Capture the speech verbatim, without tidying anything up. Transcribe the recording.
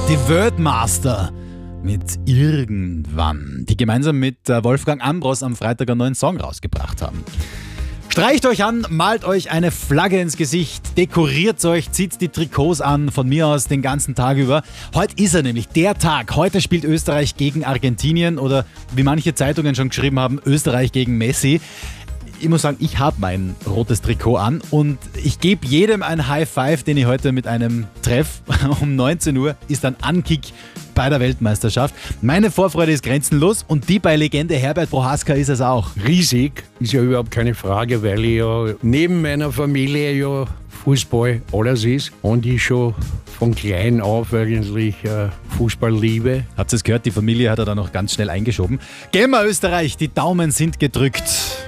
Die Worldmaster mit Irgendwann, die gemeinsam mit äh, Wolfgang Ambros am Freitag einen neuen Song rausgebracht haben. Streicht euch an, malt euch eine Flagge ins Gesicht, dekoriert euch, zieht die Trikots an, von mir aus den ganzen Tag über. Heute ist er nämlich, der Tag. Heute spielt Österreich gegen Argentinien oder wie manche Zeitungen schon geschrieben haben, Österreich gegen Messi. Ich muss sagen, ich habe mein rotes Trikot an und ich gebe jedem ein High Five, den ich heute mit einem Treff um neunzehn Uhr ist ein Ankick bei der Weltmeisterschaft. Meine Vorfreude ist grenzenlos und die bei Legende Herbert Prohaska ist es auch. Riesig, ist ja überhaupt keine Frage, weil ich ja neben meiner Familie ja Fußball alles ist und ich schon von klein auf eigentlich äh, Fußball liebe. Habt ihr es gehört? Die Familie hat er dann noch ganz schnell eingeschoben. Gehen wir Österreich, die Daumen sind gedrückt.